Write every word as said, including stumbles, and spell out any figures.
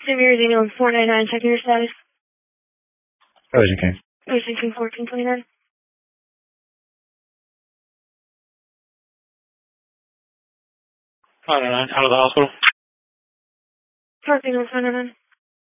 Severe Daniel four nine nine, checking your status. Ocean King. Ocean King fourteen twenty-nine. five nine nine, out of the hospital. Park Daniel four nine nine.